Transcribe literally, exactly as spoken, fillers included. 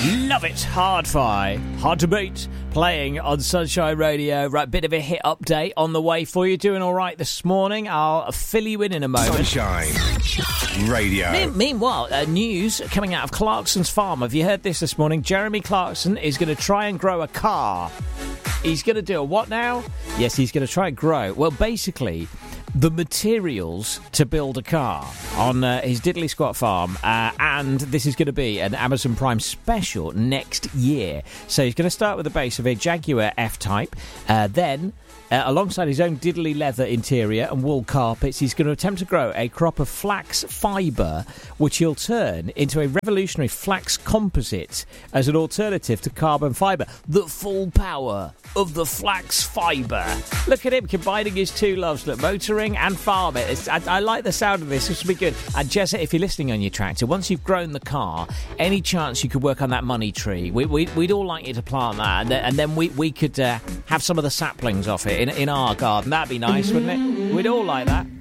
Love it. Hard-Fi. Hard to beat. Playing on Sunshine Radio. Right, bit of a hit update on the way for you. Doing all right this morning. I'll fill you in in a moment. Sunshine, Sunshine. Radio. Me- meanwhile, uh, news coming out of Clarkson's farm. Have you heard this this morning? Jeremy Clarkson is going to try and grow a car. He's going to do a what now? Yes, he's going to try and grow. Well, basically, the materials to build a car on uh, his Diddley Squat farm, uh, and this is going to be an Amazon Prime special next year. So he's going to start with the base of a Jaguar F-Type, uh, then Uh, alongside his own diddly leather interior and wool carpets, he's going to attempt to grow a crop of flax fibre, which he'll turn into a revolutionary flax composite as an alternative to carbon fibre. The full power of the flax fibre. Look at him combining his two loves, look, motoring and farming. It's, I, I like the sound of this. This will be good. And Jessa, if you're listening on your tractor, once you've grown the car, any chance you could work on that money tree? We, we, we'd all like you to plant that, and then, and then we, we could uh, have some of the saplings off it in, in our garden. That'd be nice, wouldn't it? We'd all like that.